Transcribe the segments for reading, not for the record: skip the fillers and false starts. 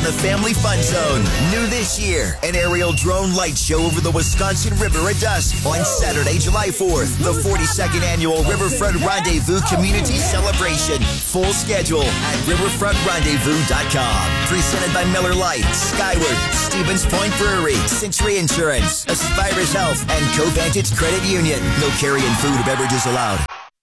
the Family Fun Zone. New this year, an aerial drone light show over the Wisconsin River at dusk on Saturday, July 4th. The 42nd Annual Riverfront Rendezvous Community Celebration. Full schedule at riverfrontrendezvous.com. Presented by Miller Lite, Skyward, Stevens Point Brewery, Century Insurance, Aspirus Health, and Covantage Credit Union. No carrying food or beverages allowed.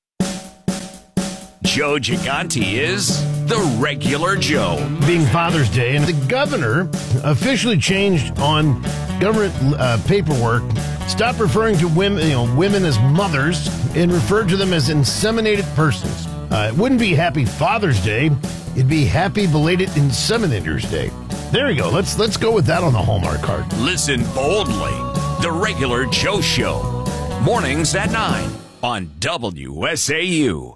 Joe Gigante is the regular Joe. Being Father's Day, and the governor officially changed on government paperwork. Stopped referring to women as mothers and referred to them as inseminated persons. It wouldn't be Happy Father's Day. It'd be Happy Belated Inseminators Day. There you go. Let's go with that on the Hallmark card. Listen boldly. The regular Joe Show. Mornings at 9 on WSAU.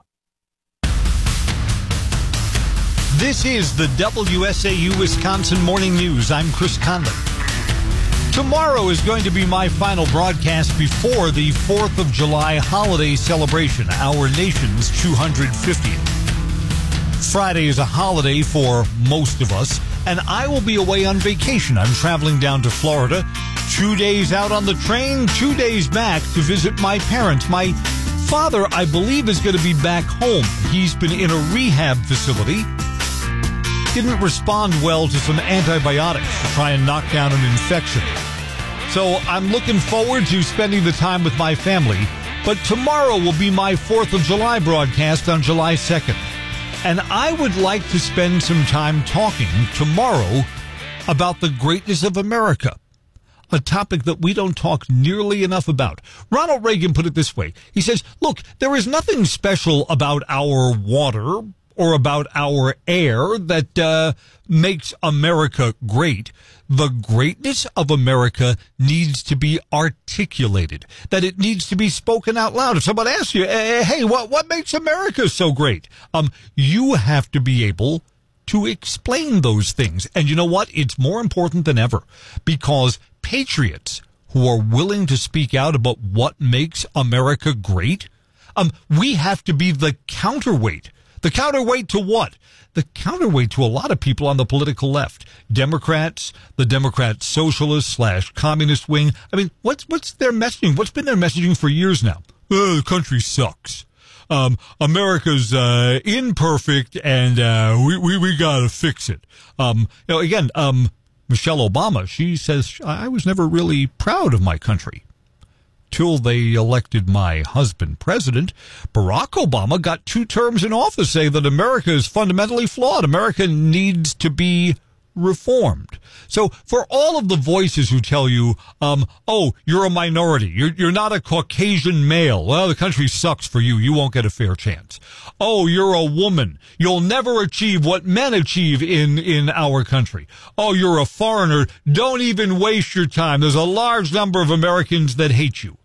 This is the WSAU Wisconsin Morning News. I'm Chris Conlon. Tomorrow is going to be my final broadcast before the 4th of July holiday celebration, our nation's 250th. Friday is a holiday for most of us, and I will be away on vacation. I'm traveling down to Florida, 2 days out on the train, 2 days back to visit my parents. My father, I believe, is going to be back home. He's been in a rehab facility. Didn't respond well to some antibiotics to try and knock down an infection. So I'm looking forward to spending the time with my family. But tomorrow will be my 4th of July broadcast on July 2nd. And I would like to spend some time talking tomorrow about the greatness of America, a topic that we don't talk nearly enough about. Ronald Reagan put it this way. He says, look, there is nothing special about our water or about our air that makes America great. The greatness of America needs to be articulated, that it needs to be spoken out loud. If someone asks you, hey, what makes America so great? You have to be able to explain those things. And you know what? It's more important than ever, because patriots who are willing to speak out about what makes America great, we have to be the counterweight. The counterweight to what? The counterweight to a lot of people on the political left. Democrats, the Democrat socialist / communist wing. I mean, what's their messaging? What's been their messaging for years now? The country sucks. America's imperfect, and we gotta fix it. Michelle Obama, she says, I was never really proud of my country. Till they elected my husband president. Barack Obama got 2 terms in office saying that America is fundamentally flawed. America needs to be reformed. So for all of the voices who tell you, you're a minority, you're not a Caucasian male, well, the country sucks for you, you won't get a fair chance. Oh, you're a woman, you'll never achieve what men achieve in our country. Oh, you're a foreigner, don't even waste your time, there's a large number of Americans that hate you.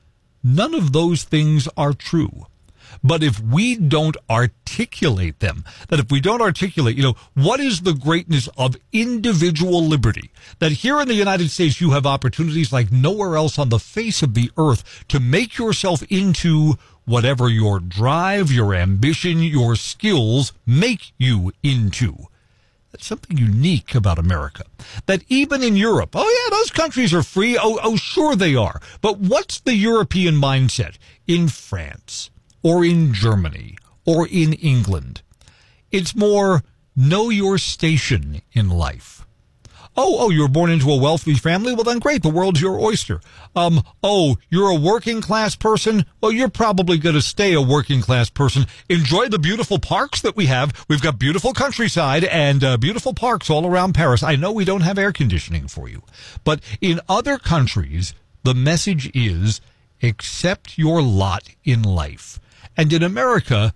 None of those things are true. But if we don't articulate them, that if we don't articulate, what is the greatness of individual liberty? That here in the United States, you have opportunities like nowhere else on the face of the earth to make yourself into whatever your drive, your ambition, your skills make you into. That's something unique about America. That even in Europe, those countries are free. Oh, sure they are. But what's the European mindset? In France, or in Germany, or in England, it's more know your station in life. Oh, you were born into a wealthy family? Well, then great, the world's your oyster. You're a working class person? Well, you're probably going to stay a working class person. Enjoy the beautiful parks that we have. We've got beautiful countryside and beautiful parks all around Paris. I know we don't have air conditioning for you. But in other countries, the message is accept your lot in life. And in America,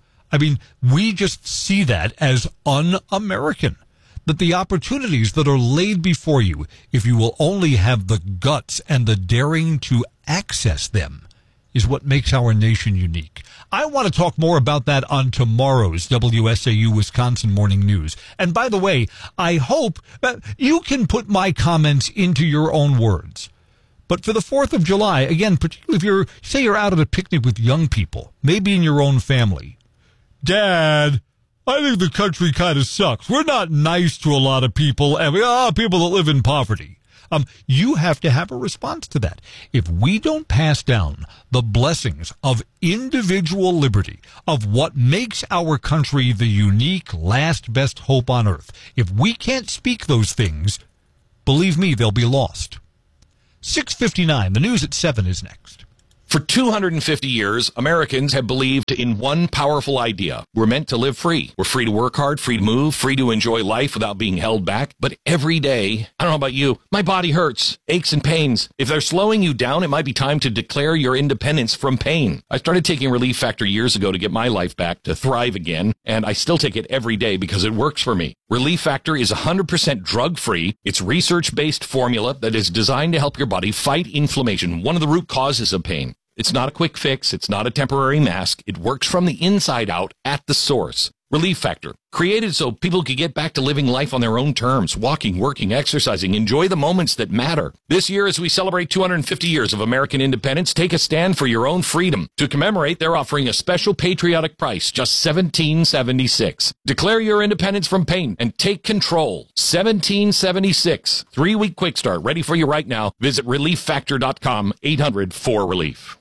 we just see that as un-American. That the opportunities that are laid before you, if you will only have the guts and the daring to access them, is what makes our nation unique. I want to talk more about that on tomorrow's WSAU Wisconsin Morning News. And by the way, I hope that you can put my comments into your own words. But for the 4th of July, again, particularly if you're out at a picnic with young people, maybe in your own family. Dad, I think the country kind of sucks. We're not nice to a lot of people, and people that live in poverty. You have to have a response to that. If we don't pass down the blessings of individual liberty, of what makes our country the unique last best hope on earth, if we can't speak those things, believe me, they'll be lost. 6:59, the news at 7 is next. For 250 years, Americans have believed in one powerful idea. We're meant to live free. We're free to work hard, free to move, free to enjoy life without being held back. But every day, I don't know about you, my body hurts, aches and pains. If they're slowing you down, it might be time to declare your independence from pain. I started taking Relief Factor years ago to get my life back, to thrive again, and I still take it every day because it works for me. Relief Factor is 100% drug-free. It's research-based formula that is designed to help your body fight inflammation, one of the root causes of pain. It's not a quick fix. It's not a temporary mask. It works from the inside out at the source. Relief Factor, created so people could get back to living life on their own terms, walking, working, exercising, enjoy the moments that matter. This year, as we celebrate 250 years of American independence, take a stand for your own freedom. To commemorate, they're offering a special patriotic price, just $17.76. Declare your independence from pain and take control. $17.76. 3-week quick start, ready for you right now. Visit ReliefFactor.com, 800-4RELIEF.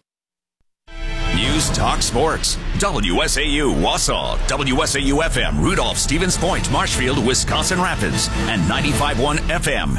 News Talk Sports. WSAU Wausau, WSAU-FM Rudolph, Stevens Point, Marshfield, Wisconsin Rapids, and 95.1 FM,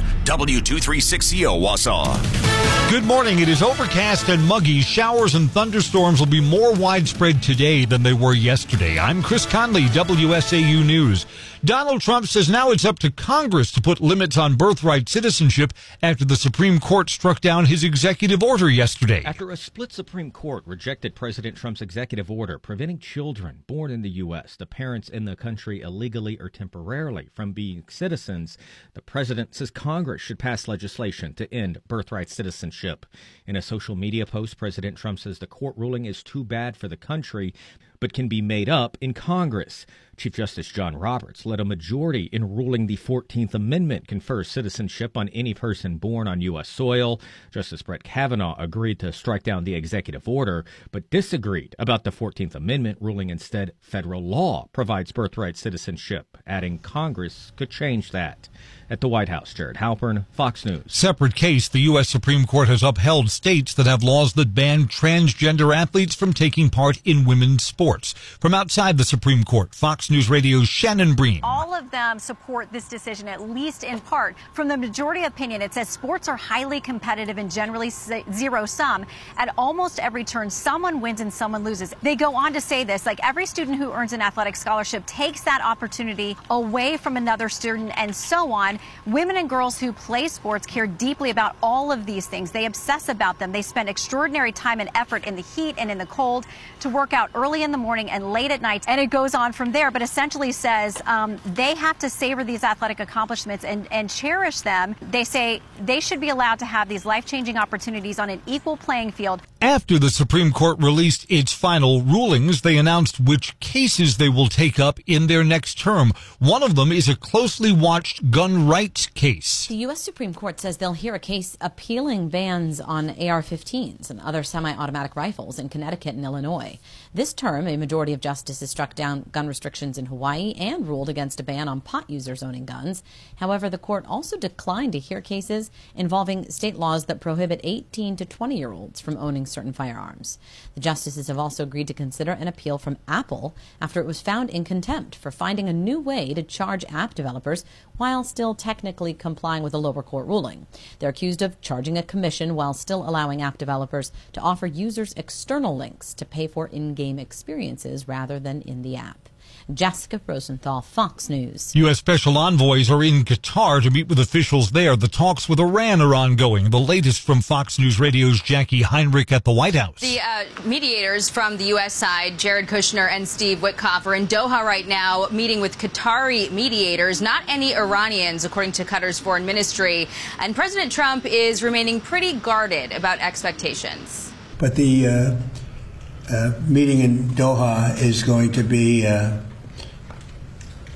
W236CO Wausau. Good morning. It is overcast and muggy. Showers and thunderstorms will be more widespread today than they were yesterday. I'm Chris Conley, WSAU News. Donald Trump says now it's up to Congress to put limits on birthright citizenship after the Supreme Court struck down his executive order yesterday. After a split Supreme Court rejected President Trump's executive order preventing children born in the U.S., the parents in the country illegally or temporarily, from being citizens, the president says Congress should pass legislation to end birthright citizenship. In a social media post, President Trump says the court ruling is too bad for the country, but can be made up in Congress. Chief Justice John Roberts led a majority in ruling the 14th Amendment confers citizenship on any person born on U.S. soil. Justice Brett Kavanaugh agreed to strike down the executive order, but disagreed about the 14th Amendment, ruling instead federal law provides birthright citizenship, adding Congress could change that. At the White House, Jared Halpern, Fox News. Separate case, the U.S. Supreme Court has upheld states that have laws that ban transgender athletes from taking part in women's sports. From outside the Supreme Court, Fox News Radio's Shannon Bream. All of them support this decision, at least in part. From the majority opinion, it says sports are highly competitive and generally zero-sum. At almost every turn, someone wins and someone loses. They go on to say this, like every student who earns an athletic scholarship takes that opportunity away from another student and so on. Women and girls who play sports care deeply about all of these things. They obsess about them. They spend extraordinary time and effort in the heat and in the cold to work out early in the morning and late at night. And it goes on from there, but essentially says they have to savor these athletic accomplishments and cherish them. They say they should be allowed to have these life-changing opportunities on an equal playing field. After the Supreme Court released its final rulings, they announced which cases they will take up in their next term. One of them is a closely watched gun rights case. The U.S. Supreme Court says they'll hear a case appealing bans on AR-15s and other semi-automatic rifles in Connecticut and Illinois. This term, a majority of justices struck down gun restrictions in Hawaii and ruled against a ban on pot users owning guns. However, the court also declined to hear cases involving state laws that prohibit 18 to 20-year-olds from owning certain firearms. The justices have also agreed to consider an appeal from Apple after it was found in contempt for finding a new way to charge app developers while still technically complying with a lower court ruling. They're accused of charging a commission while still allowing app developers to offer users external links to pay for in-game experiences rather than in the app. Jessica Rosenthal, Fox News. U.S. special envoys are in Qatar to meet with officials there. The talks with Iran are ongoing. The latest from Fox News Radio's Jackie Heinrich at the White House. The mediators from the U.S. side, Jared Kushner and Steve Witkoff, are in Doha right now meeting with Qatari mediators, not any Iranians, according to Qatar's foreign ministry. And President Trump is remaining pretty guarded about expectations. But the meeting in Doha is going to be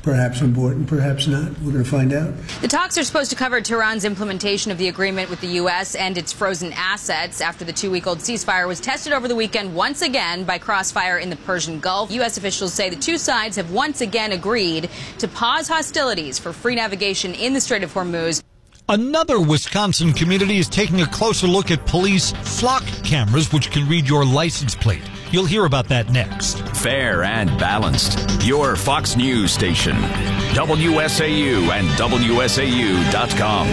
perhaps on board and perhaps not. We're going to find out. The talks are supposed to cover Tehran's implementation of the agreement with the U.S. and its frozen assets after the 2-week-old ceasefire was tested over the weekend once again by crossfire in the Persian Gulf. U.S. officials say the two sides have once again agreed to pause hostilities for free navigation in the Strait of Hormuz. Another Wisconsin community is taking a closer look at police flock cameras, which can read your license plate. You'll hear about that next. Fair and balanced. Your Fox News station. WSAU and WSAU.com.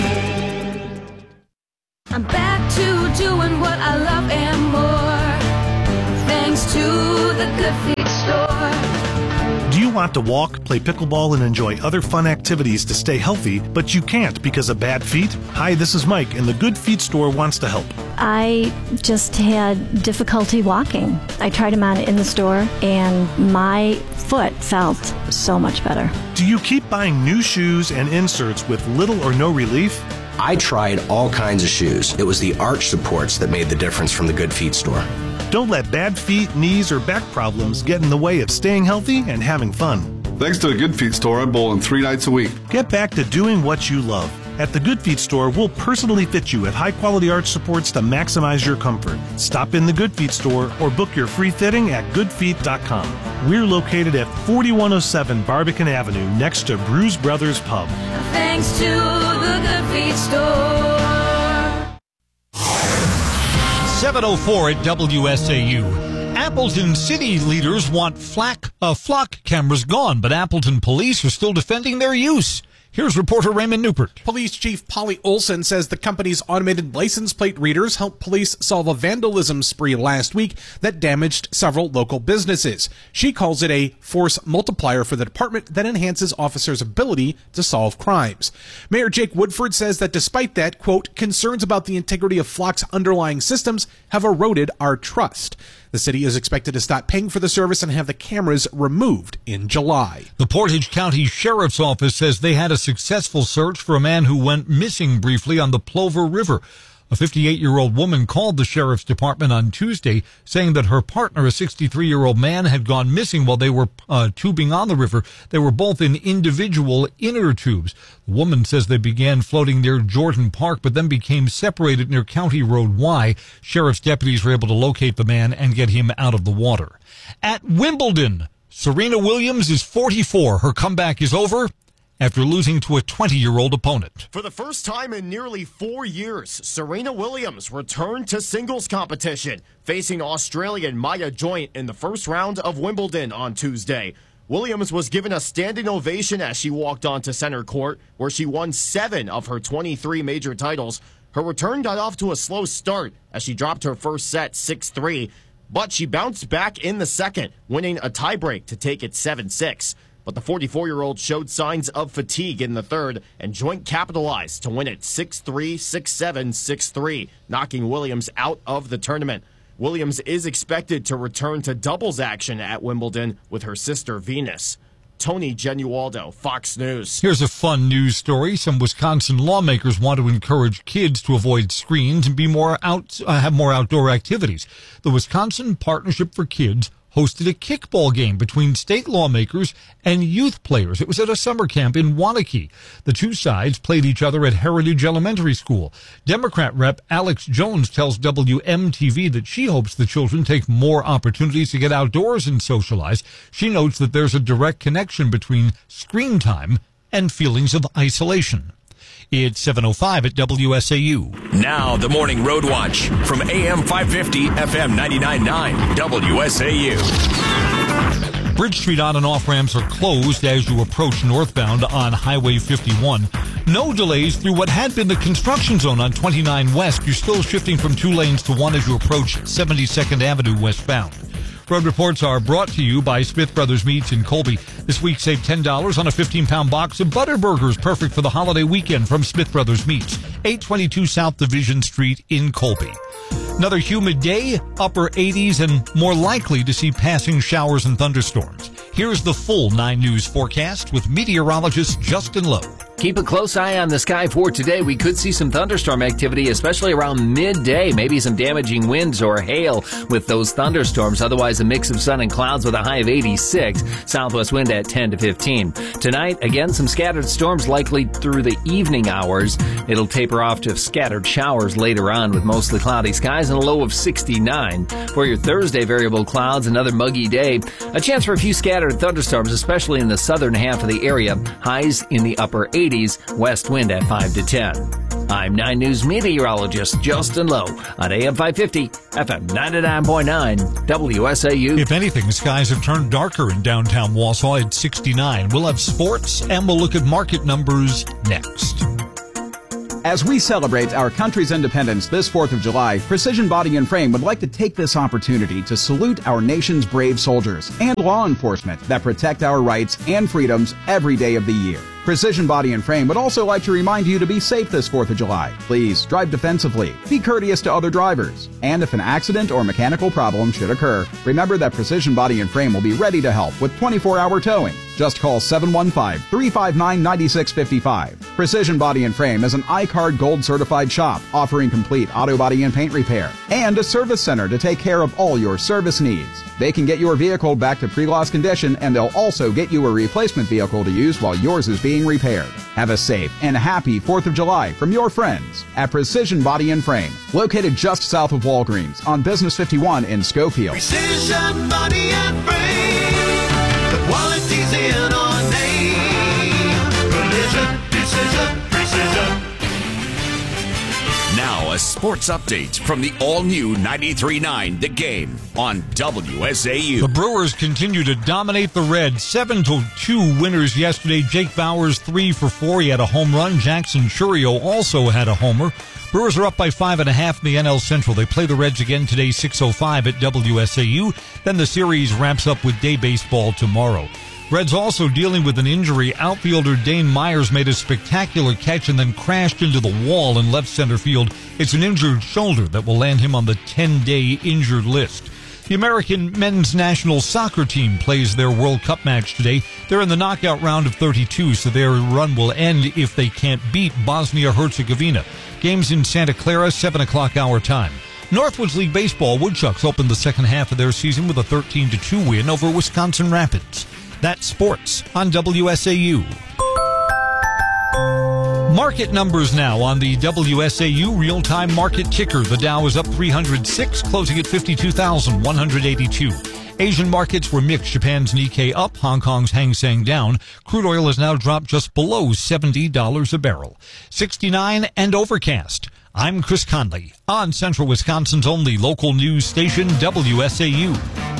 I'm back to doing what I love and more. Thanks to the Good Feet store. Do you want to walk, play pickleball, and enjoy other fun activities to stay healthy, but you can't because of bad feet? Hi, this is Mike, and the Good Feet store wants to help. I just had difficulty walking. I tried them on in the store, and my foot felt so much better. Do you keep buying new shoes and inserts with little or no relief? I tried all kinds of shoes. It was the arch supports that made the difference from the Good Feet store. Don't let bad feet, knees, or back problems get in the way of staying healthy and having fun. Thanks to the Good Feet store, I bowl in 3 nights a week. Get back to doing what you love. At the Good Feet store, we'll personally fit you at high-quality arch supports to maximize your comfort. Stop in the Good Feet store or book your free fitting at goodfeet.com. We're located at 4107 Barbican Avenue next to Bruise Brothers Pub. Thanks to the Good Feet store. 7:04 at WSAU. Appleton city leaders want flock cameras gone, but Appleton police are still defending their use. Here's reporter Raymond Newport. Police Chief Polly Olson says the company's automated license plate readers helped police solve a vandalism spree last week that damaged several local businesses. She calls it a force multiplier for the department that enhances officers' ability to solve crimes. Mayor Jake Woodford says that despite that, quote, concerns about the integrity of Flock's underlying systems have eroded our trust. The city is expected to stop paying for the service and have the cameras removed in July. The Portage County Sheriff's Office says they had a successful search for a man who went missing briefly on the Plover River. A 58-year-old woman called the sheriff's department on Tuesday saying that her partner, a 63-year-old man, had gone missing while they were tubing on the river. They were both in individual inner tubes. The woman says they began floating near Jordan Park, but then became separated near County Road Y. Sheriff's deputies were able to locate the man and get him out of the water. At Wimbledon, Serena Williams is 44. Her comeback is over after losing to a 20-year-old opponent. For the first time in nearly 4 years, Serena Williams returned to singles competition, facing Australian Maya Joint in the first round of Wimbledon on Tuesday. Williams was given a standing ovation as she walked onto center court, where she won 7 of her 23 major titles. Her return got off to a slow start as she dropped her first set 6-3, but she bounced back in the second, winning a tiebreak to take it 7-6. But the 44-year-old showed signs of fatigue in the third, and Joint capitalized to win it 6-3, 6-7, 6-3, knocking Williams out of the tournament. Williams is expected to return to doubles action at Wimbledon with her sister Venus. Tony Genualdo, Fox News. Here's a fun news story. Some Wisconsin lawmakers want to encourage kids to avoid screens and be have more outdoor activities. The Wisconsin Partnership for Kids hosted a kickball game between state lawmakers and youth players. It was at a summer camp in Waunakee. The two sides played each other at Heritage Elementary School. Democrat Rep. Alex Jones tells WMTV that she hopes the children take more opportunities to get outdoors and socialize. She notes that there's a direct connection between screen time and feelings of isolation. It's 7:05 at WSAU. Now the Morning Road Watch from AM 550, FM 99.9, WSAU. Bridge Street on and off ramps are closed as you approach northbound on Highway 51. No delays through what had been the construction zone on 29 West. You're still shifting from 2 lanes to 1 as you approach 72nd Avenue westbound. Road reports are brought to you by Smith Brothers Meats in Colby. This week, save $10 on a 15-pound box of butter burgers, perfect for the holiday weekend from Smith Brothers Meats, 822 South Division Street in Colby. Another humid day, upper 80s, and more likely to see passing showers and thunderstorms. Here's the full 9 News forecast with meteorologist Justin Lowe. Keep a close eye on the sky for today. We could see some thunderstorm activity, especially around midday. Maybe some damaging winds or hail with those thunderstorms. Otherwise, a mix of sun and clouds with a high of 86. Southwest wind at 10 to 15. Tonight, again, some scattered storms likely through the evening hours. It'll taper off to scattered showers later on with mostly cloudy skies and a low of 69. For your Thursday, variable clouds, another muggy day. A chance for a few scattered thunderstorms, especially in the southern half of the area. Highs in the upper 80s, west wind at 5 to 10. I'm 9 News meteorologist Justin Lowe on AM 550, FM 99.9, WSAU. If anything, skies have turned darker in downtown Wausau at 69. We'll have sports and we'll look at market numbers next. As we celebrate our country's independence this 4th of July, Precision Body and Frame would like to take this opportunity to salute our nation's brave soldiers and law enforcement that protect our rights and freedoms every day of the year. Precision Body and Frame would also like to remind you to be safe this 4th of July. Please drive defensively, be courteous to other drivers, and if an accident or mechanical problem should occur, remember that Precision Body and Frame will be ready to help with 24-hour towing. Just call 715-359-9655. Precision Body and Frame is an iCard Gold certified shop offering complete auto body and paint repair and a service center to take care of all your service needs. They can get your vehicle back to pre-loss condition, and they'll also get you a replacement vehicle to use while yours is being repaired. Have a safe and happy 4th of July from your friends at Precision Body and Frame, located just south of Walgreens on Business 51 in Schofield. Precision Body and Frame, the quality's in our name. Precision. Now a sports update from the all-new 93.9 The Game on WSAU. The Brewers continue to dominate the Reds. 7-2 winners yesterday. Jake Bauers 3 for 4. He had a home run. Jackson Churio also had a homer. Brewers are up by 5.5 in the NL Central. They play the Reds again today, 6:05 at WSAU. Then the series wraps up with day baseball tomorrow. Reds also dealing with an injury. Outfielder Dane Myers made a spectacular catch and then crashed into the wall in left center field. It's an injured shoulder that will land him on the 10-day injured list. The American men's national soccer team plays their World Cup match today. They're in the knockout round of 32, so their run will end if they can't beat Bosnia-Herzegovina. Games in Santa Clara, 7 o'clock our time. Northwoods League Baseball Woodchucks opened the second half of their season with a 13-2 win over Wisconsin Rapids. That's sports on WSAU. Market numbers now on the WSAU real-time market ticker. The Dow is up 306, closing at 52,182. Asian markets were mixed. Japan's Nikkei up, Hong Kong's Hang Seng down. Crude oil has now dropped just below $70 a barrel. 69 and overcast. I'm Chris Conley on Central Wisconsin's only local news station, WSAU.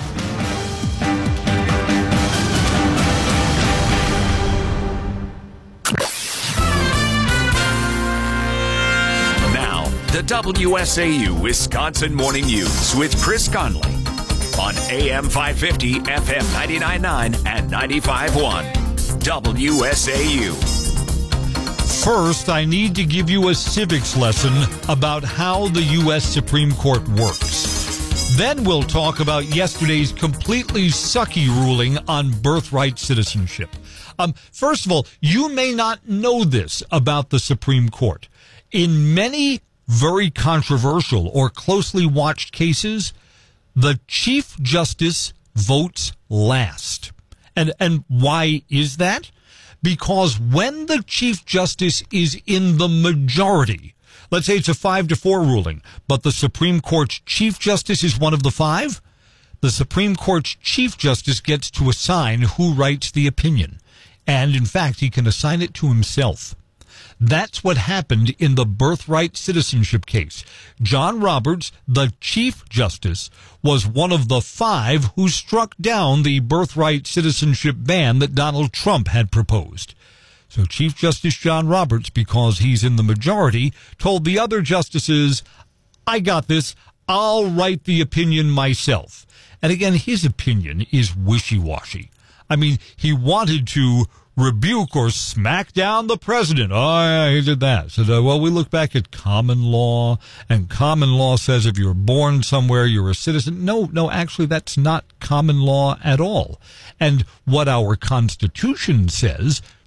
The WSAU Wisconsin Morning News with Chris Conley on AM 550, FM 99.9 and 95.1 WSAU. First, I need to give you a civics lesson about how the U.S. Supreme Court works. Then we'll talk about yesterday's completely sucky ruling on birthright citizenship. First of all, you may not know this about the Supreme Court. In many very controversial or closely watched cases, the Chief Justice votes last. And why is that? Because when the Chief Justice is in the majority, let's say it's a 5-4 ruling, but the Supreme Court's Chief Justice is one of the 5, the Supreme Court's Chief Justice gets to assign who writes the opinion. And in fact, he can assign it to himself. That's what happened in the birthright citizenship case. John Roberts, the Chief Justice, was one of the 5 who struck down the birthright citizenship ban that Donald Trump had proposed. So Chief Justice John Roberts, because he's in the majority, told the other justices, I got this, I'll write the opinion myself. And again, his opinion is wishy-washy. I mean, he wanted to rebuke or smack down the president. Oh, yeah, he did that. So, well, we look back at common law, and common law says if you're born somewhere, you're a citizen. No, actually, that's not common law at all. And what our Constitution says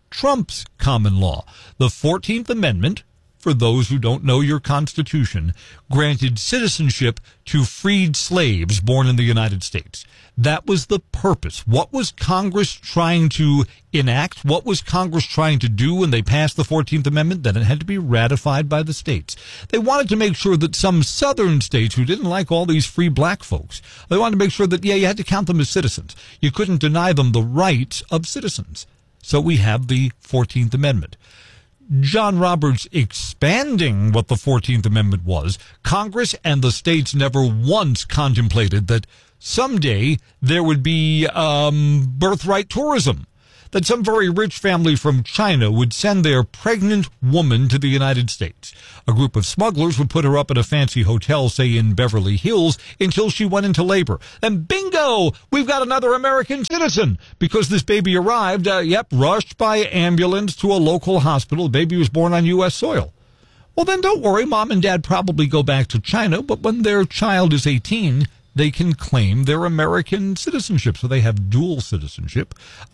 Trump's common law. The 14th Amendment, for those who don't know your Constitution, granted citizenship to freed slaves born in the United States. That was the purpose. What was Congress trying to enact? What was Congress trying to do when they passed the 14th Amendment? Then it had to be ratified by the states. They wanted to make sure that some southern states who didn't like all these free black folks, they wanted to make sure that, you had to count them as citizens. You couldn't deny them the rights of citizens. So we have the 14th Amendment. John Roberts expanding what the 14th Amendment was, Congress and the states never once contemplated that someday there would be birthright tourism, that some very rich family from China would send their pregnant woman to the United States. A group of smugglers would put her up in a fancy hotel, say in Beverly Hills, until she went into labor. And bingo! We've got another American citizen! Because this baby arrived, rushed by ambulance to a local hospital. The baby was born on U.S. soil. Well, then don't worry. Mom and Dad probably go back to China, but when their child is 18, they can claim their American citizenship. So they have dual citizenship.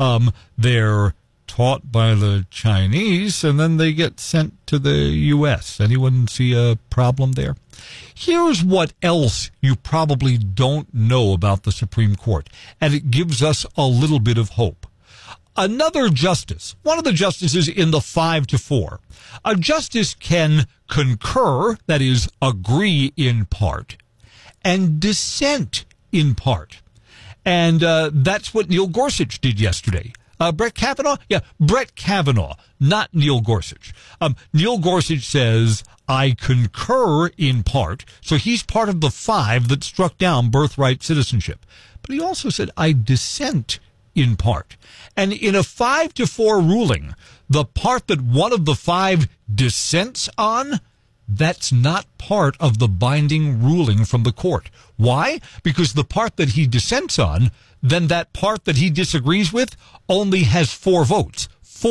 They're taught by the Chinese, and then they get sent to the U.S. Anyone see a problem there? Here's what else you probably don't know about the Supreme Court, and it gives us a little bit of hope. Another justice, one of the justices in the 5-4, a justice can concur, that is, agree in part, and dissent in part. And that's what Neil Gorsuch did yesterday. Brett Kavanaugh? Yeah, Brett Kavanaugh, not Neil Gorsuch. Neil Gorsuch says, I concur in part. So he's part of the 5 that struck down birthright citizenship. But he also said, I dissent in part. And in a 5-4 ruling, the part that one of the 5 dissents on, that's not part of the binding ruling from the court. Why? Because the part that he dissents on, then that part that he disagrees with only has 4 votes,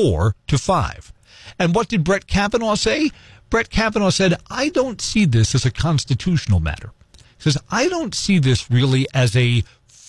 4-5. And what did Brett Kavanaugh say? Brett Kavanaugh said, I don't see this as a constitutional matter. He says, I don't see this really as a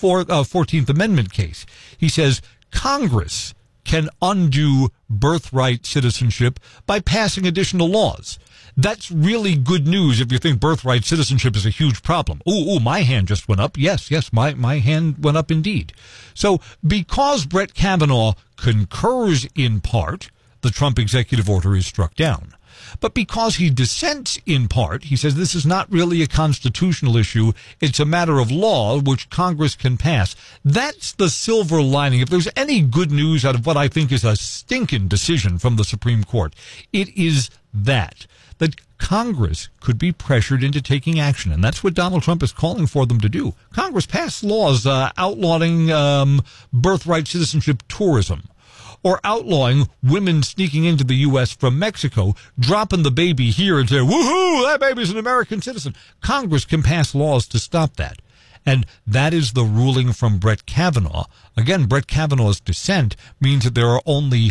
14th Amendment case. He says, Congress can undo birthright citizenship by passing additional laws. That's really good news if you think birthright citizenship is a huge problem. Ooh, my hand just went up. Yes, my hand went up indeed. So because Brett Kavanaugh concurs in part, the Trump executive order is struck down. But because he dissents in part, he says this is not really a constitutional issue. It's a matter of law which Congress can pass. That's the silver lining. If there's any good news out of what I think is a stinking decision from the Supreme Court, it is that Congress could be pressured into taking action. And that's what Donald Trump is calling for them to do. Congress passed laws outlawing birthright citizenship tourism, or outlawing women sneaking into the U.S. from Mexico, dropping the baby here and saying, woohoo, that baby's an American citizen. Congress can pass laws to stop that. And that is the ruling from Brett Kavanaugh. Again, Brett Kavanaugh's dissent means that there are only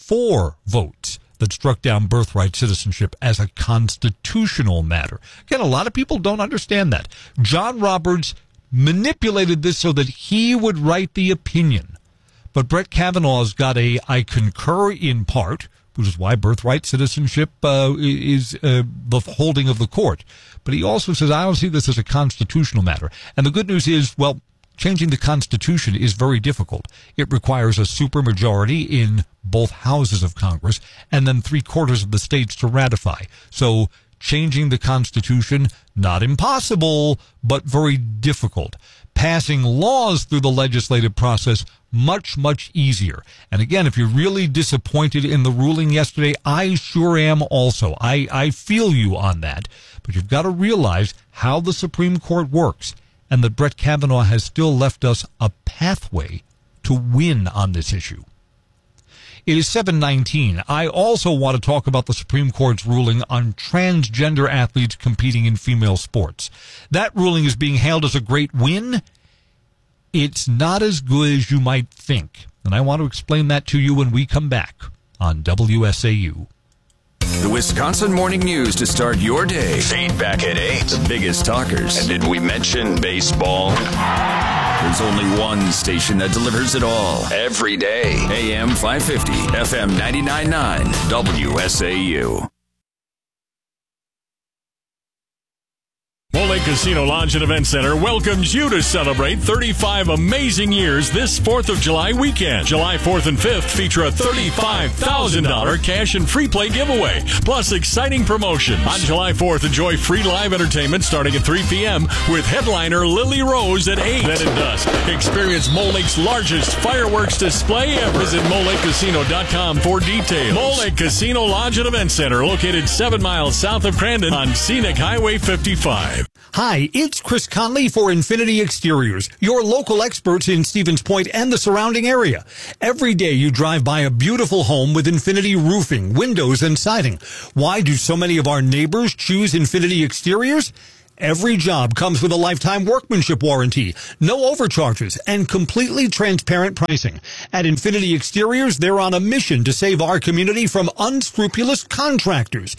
4 votes that struck down birthright citizenship as a constitutional matter. Again, a lot of people don't understand that. John Roberts manipulated this so that he would write the opinion. But Brett Kavanaugh's got I concur in part, which is why birthright citizenship is the holding of the court. But he also says, I don't see this as a constitutional matter. And the good news is, well, changing the Constitution is very difficult. It requires a supermajority in both houses of Congress and then 3/4 of the states to ratify. So changing the Constitution, not impossible, but very difficult. Passing laws through the legislative process, much, much easier. And again, if you're really disappointed in the ruling yesterday, I sure am also. I feel you on that. But you've got to realize how the Supreme Court works, and that Brett Kavanaugh has still left us a pathway to win on this issue. It is 7:19. I also want to talk about the Supreme Court's ruling on transgender athletes competing in female sports. That ruling is being hailed as a great win. It's not as good as you might think. And I want to explain that to you when we come back on WSAU. The Wisconsin Morning News to start your day. Feedback at 8. The biggest talkers. And did we mention baseball? There's only one station that delivers it all. Every day. AM 550, FM 99.9, WSAU. Mole Lake Casino Lodge and Event Center welcomes you to celebrate 35 amazing years this 4th of July weekend. July 4th and 5th feature a $35,000 cash and free play giveaway, plus exciting promotions. On July 4th, enjoy free live entertainment starting at 3 p.m. with headliner Lily Rose at 8. Then at dusk, experience Mole Lake's largest fireworks display ever. Visit MoleLakeCasino.com for details. Mole Lake Casino Lodge and Event Center, located 7 miles south of Crandon on Scenic Highway 55. Hi, it's Chris Conley for Infinity Exteriors, your local experts in Stevens Point and the surrounding area. Every day you drive by a beautiful home with Infinity roofing, windows, and siding. Why do so many of our neighbors choose Infinity Exteriors? Every job comes with a lifetime workmanship warranty, no overcharges, and completely transparent pricing. At Infinity Exteriors, they're on a mission to save our community from unscrupulous contractors.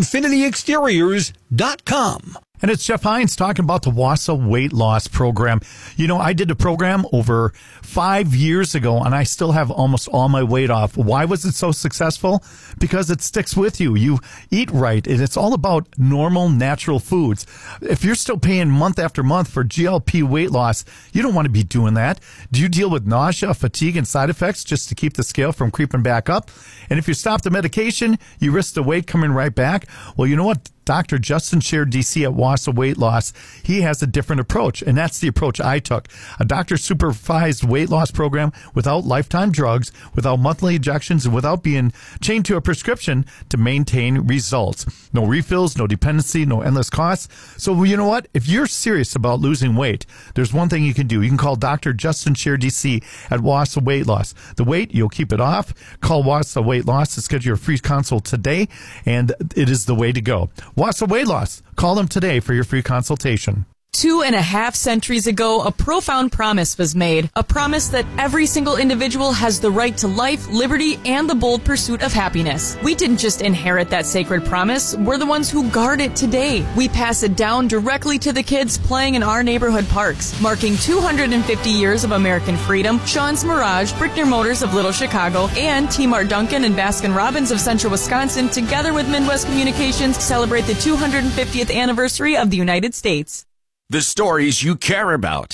InfinityExteriors.com. And it's Jeff Hines talking about the WASA weight loss program. You know, I did a program over 5 years ago, and I still have almost all my weight off. Why was it so successful? Because it sticks with you. You eat right, and it's all about normal, natural foods. If you're still paying month after month for GLP weight loss, you don't want to be doing that. Do you deal with nausea, fatigue, and side effects just to keep the scale from creeping back up? And if you stop the medication, you risk the weight coming right back. Well, you know what? Dr. Justin Scher, DC at WASA Weight Loss, he has a different approach, and that's the approach I took. A doctor-supervised weight loss program without lifetime drugs, without monthly injections, and without being chained to a prescription to maintain results. No refills, no dependency, no endless costs. So you know what? If you're serious about losing weight, there's one thing you can do. You can call Dr. Justin Scher, DC at WASA Weight Loss. The weight, you'll keep it off. Call WASA Weight Loss to schedule your free consult today, and it is the way to go. WASA Weight Loss. Call them today for your free consultation. 2.5 centuries ago, a profound promise was made. A promise that every single individual has the right to life, liberty, and the bold pursuit of happiness. We didn't just inherit that sacred promise. We're the ones who guard it today. We pass it down directly to the kids playing in our neighborhood parks. Marking 250 years of American freedom, Sean's Mirage, Brickner Motors of Little Chicago, and T-Mart Duncan and Baskin-Robbins of Central Wisconsin, together with Midwest Communications, celebrate the 250th anniversary of the United States. The stories you care about.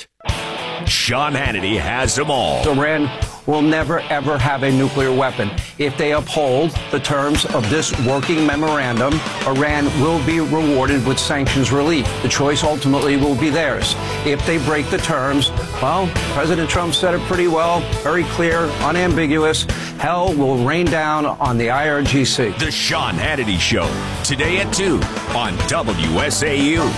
Sean Hannity has them all. Iran will never, ever have a nuclear weapon. If they uphold the terms of this working memorandum, Iran will be rewarded with sanctions relief. The choice ultimately will be theirs. If they break the terms, well, President Trump said it pretty well, very clear, unambiguous. Hell will rain down on the IRGC. The Sean Hannity Show, today at 2 on WSAU.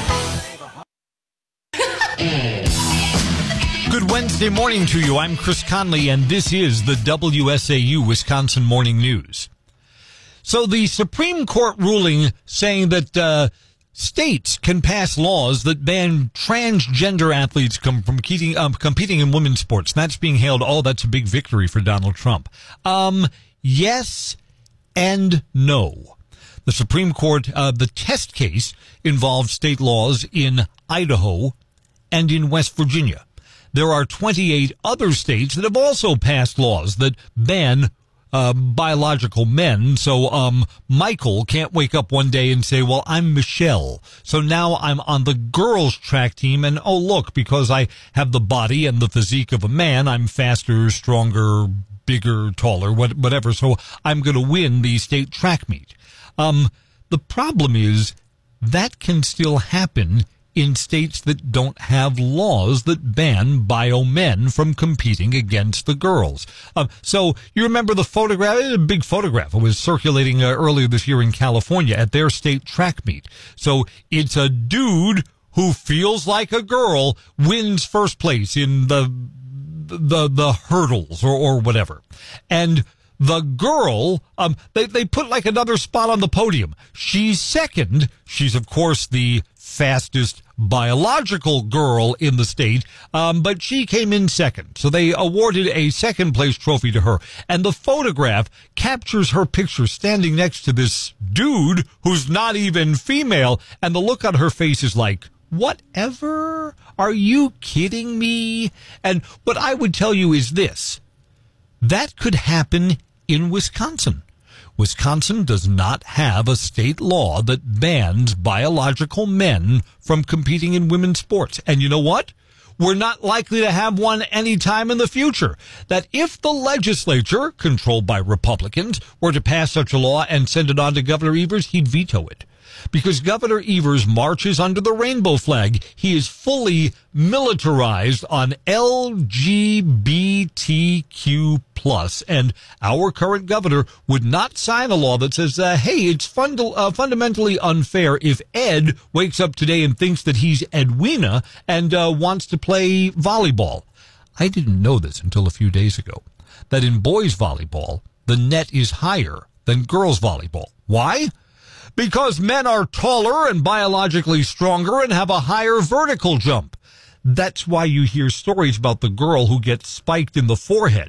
Good Wednesday morning to you. I'm Chris Conley, and this is the WSAU Wisconsin Morning News. So the Supreme Court ruling saying that states can pass laws that ban transgender athletes from competing in women's sports. That's being hailed, that's a big victory for Donald Trump. Yes and no. The Supreme Court, the test case involved state laws in Idaho and in West Virginia. There are 28 other states that have also passed laws that ban biological men. So Michael can't wake up one day and say, well, I'm Michelle, so now I'm on the girls' track team, and oh, look, because I have the body and the physique of a man, I'm faster, stronger, bigger, taller, whatever, so I'm going to win the state track meet. The problem is that can still happen in states that don't have laws that ban bio men from competing against the girls. So you remember the photograph, a big photograph. It was circulating earlier this year in California at their state track meet. So it's a dude who feels like a girl wins first place in the hurdles or whatever. And the girl, they put like another spot on the podium. She's second. She's, of course, the fastest biological girl in the state, but she came in second. So they awarded a second place trophy to her. And the photograph captures her picture standing next to this dude who's not even female. And the look on her face is like, Whatever? Are you kidding me? And what I would tell you is this. That could happen in Wisconsin. Wisconsin does not have a state law that bans biological men from competing in women's sports. And you know what? We're not likely to have one anytime in the future. That if the legislature, controlled by Republicans, were to pass such a law and send it on to Governor Evers, he'd veto it. Because Governor Evers marches under the rainbow flag. He is fully militarized on LGBTQ+. And our current governor would not sign a law that says, hey, it's fundamentally unfair if Ed wakes up today and thinks that he's Edwina and wants to play volleyball. I didn't know this until a few days ago, that in boys volleyball, the net is higher than girls volleyball. Why? Because men are taller and biologically stronger and have a higher vertical jump. That's why you hear stories about the girl who gets spiked in the forehead